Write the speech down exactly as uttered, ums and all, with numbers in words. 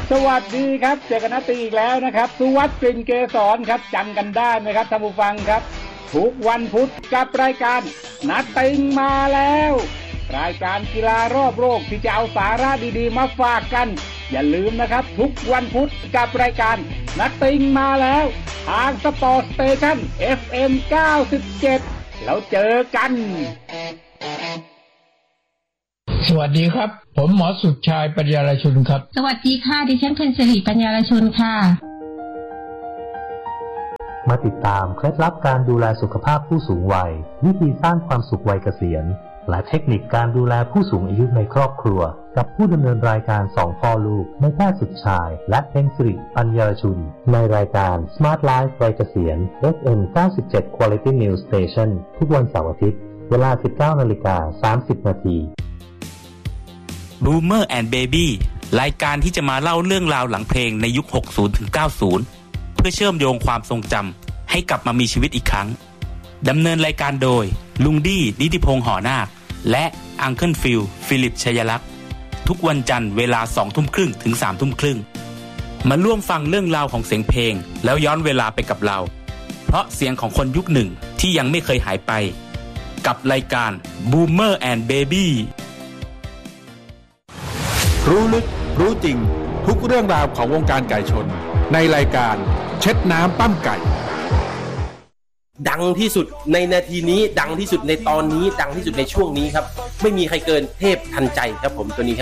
สวัสดีครับเจอกันนัดตีอีกแล้วนะครับสุวัฒน์กลิ่นเกษรครับจำกันได้ไหมครับท่านผู้ฟังครับทุกวันพุธกับรายการนัดติงมาแล้วรายการกีฬารอบโลกที่จะเอาสาระดีๆมาฝากกันอย่าลืมนะครับทุกวันพุธกับรายการนัดติงมาแล้วทางสปอร์ตสเตชัน เอฟ เอ็ม เก้าสิบเจ็ดแล้วเจอกันสวัสดีครับผมหมอสุขชายปัญญารชุนครับสวัสดีค่ะดิฉันเพ็ญศิริปัญญารชุนค่ะมาติดตามเคล็ดลับการดูแลสุขภาพผู้สูงวัยวิธีสร้างความสุขวัยเกษียณและเทคนิคการดูแลผู้สูงอายุในครอบครัวกับผู้ดำเนินรายการสองพ่อลูกนายแพทย์สุขชายและเพ็ญศิริปัญญารชุนในรายการ Smart Life วัยเกษียณ เอฟ เอ็ม เก้าสิบเจ็ด Quality News Station ทุกวันเสาร์อาทิตย์เวลา สิบเก้านาฬิกาสามสิบนาที Boomer and Baby รายการที่จะมาเล่าเรื่องราวหลังเพลงในยุค หกสิบถึงเก้าสิบ เพื่อเชื่อมโยงความทรงจำให้กลับมามีชีวิตอีกครั้งดำเนินรายการโดยลุงดี้นิติพงษ์หอนาคและอังเคิลฟิลฟิลิปชัยลักษณ์ทุกวันจันทร์เวลา สองทุ่มครึ่งถึง สามทุ่มครึ่งมาร่วมฟังเรื่องราวของเสียงเพลงแล้วย้อนเวลาไปกับเราเพราะเสียงของคนยุคหนึ่งที่ยังไม่เคยหายไปกับรายการ Boomer and Baby รู้ลึกรู้จริงทุกเรื่องราวของวงการไก่ชนในรายการเช็ดน้ำปั้มไก่ดังที่สุดในนาทีนี้ดังที่สุดในตอนนี้ดังที่สุดในช่วงนี้ครับไม่มีใครเกินเทพทันใจครับผมตัวนี้ครับ